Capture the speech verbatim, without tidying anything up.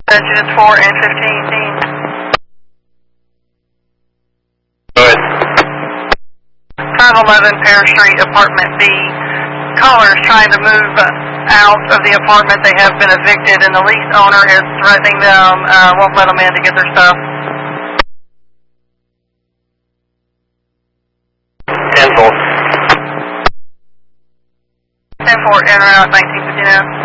Judges four and fifteen. Go ahead. five eleven Pear Street, Apartment B. Callers trying to move out of the apartment. They have been evicted, and the lease owner is threatening them, uh, won't let them in to get their stuff. ten four. ten four, in or out, nineteen fifty-nine.